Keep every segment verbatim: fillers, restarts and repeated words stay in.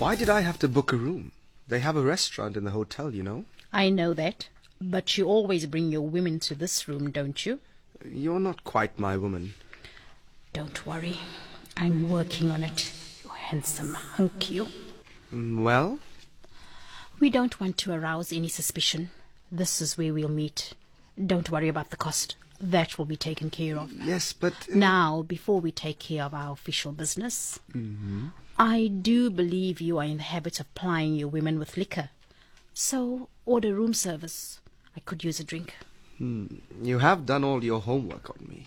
Why did I have to book a room? They have a restaurant in the hotel, you know. I know that, but you always bring your women to this room, don't you? You're not quite my woman. Don't worry. I'm working on it. You handsome hunk, you. Well? We don't want to arouse any suspicion. This is where we'll meet. Don't worry about the cost. That will be taken care of. Yes, but... Uh... Now, before we take care of our official business, mm-hmm. I do believe you are in the habit of plying your women with liquor. So, order room service. I could use a drink. Hmm. You have done all your homework on me.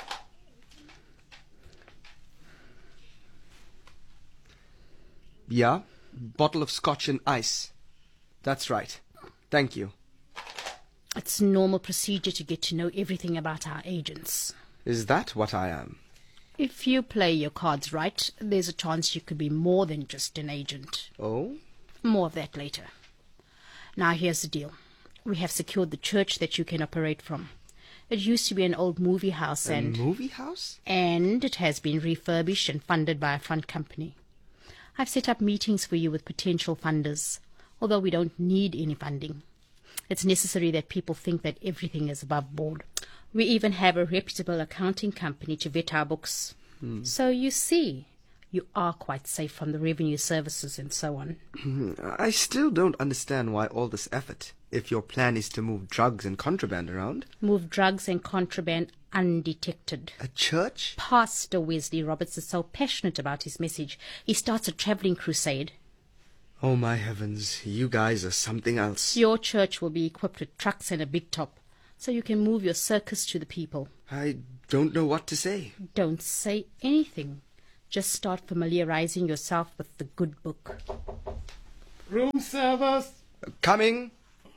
Yeah? Bottle of scotch and ice. That's right. Thank you. It's normal procedure to get to know everything about our agents. Is that what I am? If you play your cards right, there's a chance you could be more than just an agent. Oh? More of that later. Now here's the deal. We have secured the church that you can operate from. It used to be an old movie house and... A movie house? And it has been refurbished and funded by a front company. I've set up meetings for you with potential funders, although we don't need any funding. It's necessary that people think that everything is above board. We even have a reputable accounting company to vet our books. Hmm. So you see, you are quite safe from the revenue services and so on. I still don't understand why all this effort, if your plan is to move drugs and contraband around. Move drugs and contraband undetected. A church? Pastor Wesley Roberts is so passionate about his message, he starts a travelling crusade. Oh, my heavens, you guys are something else. Your church will be equipped with trucks and a big top, so you can move your circus to the people. I don't know what to say. Don't say anything. Just start familiarizing yourself with the good book. Room service. Coming.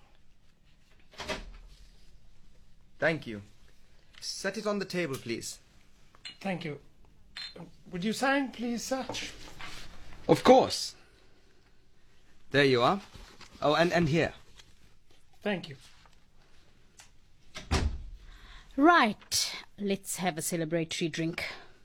Thank you. Set it on the table, please. Thank you. Would you sign, please, sir? Of course. There you are. Oh, and, and here. Thank you. Right. Let's have a celebratory drink.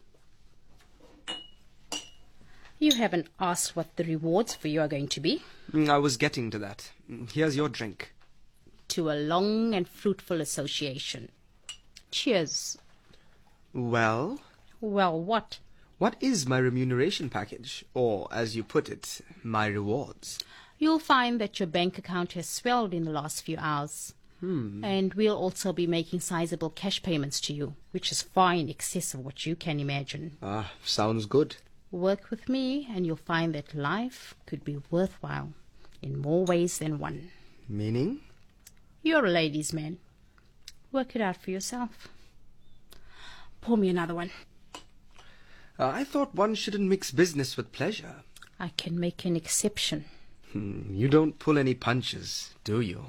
You haven't asked what the rewards for you are going to be. I was getting to that. Here's your drink. To a long and fruitful association. Cheers. Well? Well, what? What is my remuneration package? Or, as you put it, my rewards? You'll find that your bank account has swelled in the last few hours. Hmm. And we'll also be making sizable cash payments to you, which is far in excess of what you can imagine. Ah, sounds good. Work with me and you'll find that life could be worthwhile in more ways than one. Meaning? You're a ladies' man. Work it out for yourself. Pour me another one. Uh, I thought one shouldn't mix business with pleasure. I can make an exception. Hmm, you don't pull any punches, do you?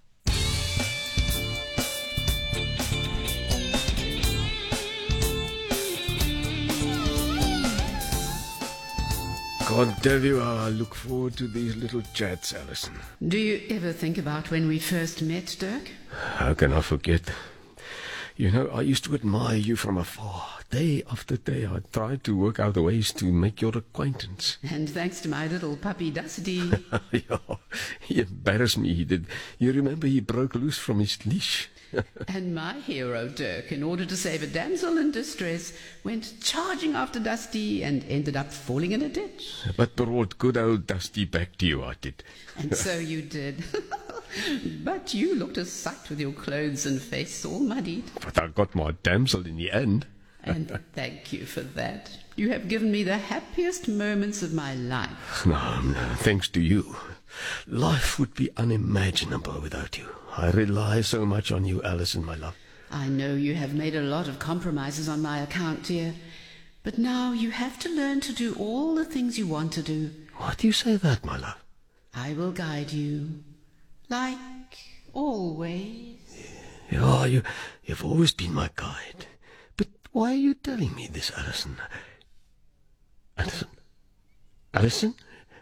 Can't tell you how I look forward to these little chats, Alison. Do you ever think about when we first met, Dirk? How can I forget? You know, I used to admire you from afar. Day after day, I tried to work out ways to make your acquaintance. And thanks to my little puppy, Dusty. Yeah, he embarrassed me, he did. You remember he broke loose from his leash? And my hero, Dirk, in order to save a damsel in distress, went charging after Dusty and ended up falling in a ditch. But brought good old Dusty back to you, I did. And so you did. But you looked a sight with your clothes and face all muddied. But I got my damsel in the end. And thank you for that. You have given me the happiest moments of my life. No, no, thanks to you. Life would be unimaginable without you. I rely so much on you, Alison, my love. I know you have made a lot of compromises on my account, dear. But now you have to learn to do all the things you want to do. Why do you say that, my love? I will guide you. Like always. Yeah, you, you've always been my guide. But why are you telling me this, Alison? Alison? Alison?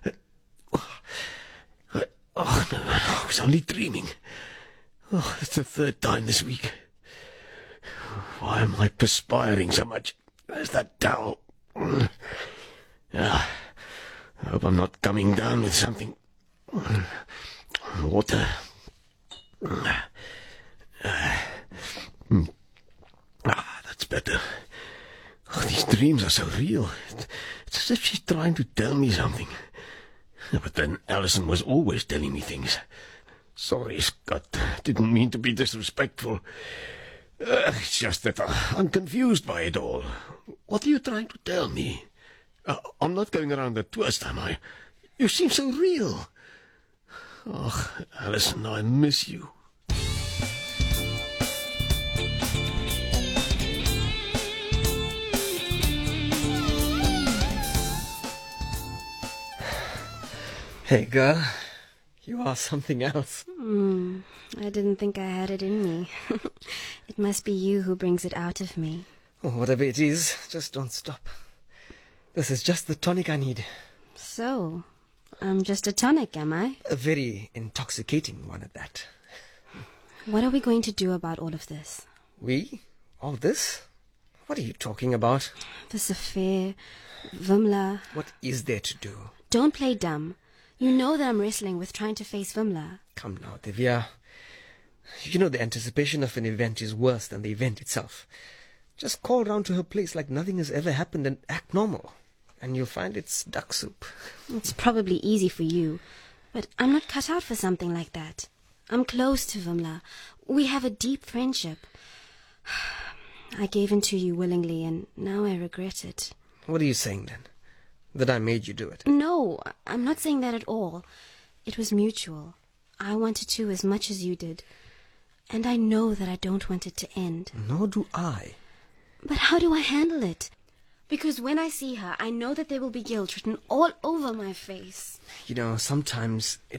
Oh, no, I was only dreaming. Oh, it's the third time this week. Why am I perspiring so much? Where's that towel? Ah, hope I'm not coming down with something. Water. Ah, that's better. Oh, these dreams are so real. It's as if she's trying to tell me something. But then Alison was always telling me things. Sorry, Scott. Didn't mean to be disrespectful. Uh, it's just that I'm confused by it all. What are you trying to tell me? Uh, I'm not going around the twist, am I? You seem so real. Oh, Alison, I miss you. Hey, girl. You are something else. Hmm. I didn't think I had it in me. It must be you who brings it out of me. Oh, whatever it is, just don't stop. This is just the tonic I need. So, I'm just a tonic, am I? A very intoxicating one at that. What are we going to do about all of this? We? All this? What are you talking about? This affair, Vimla. What is there to do? Don't play dumb. You know that I'm wrestling with trying to face Vimla. Come now, Divya. You know the anticipation of an event is worse than the event itself. Just call round to her place like nothing has ever happened and act normal. And you'll find it's duck soup. It's probably easy for you, but I'm not cut out for something like that. I'm close to Vimla. We have a deep friendship. I gave in to you willingly, and now I regret it. What are you saying then? That I made you do it? No, I'm not saying that at all. It was mutual. I wanted to as much as you did. And I know that I don't want it to end. Nor do I. But how do I handle it? Because when I see her, I know that there will be guilt written all over my face. You know, sometimes it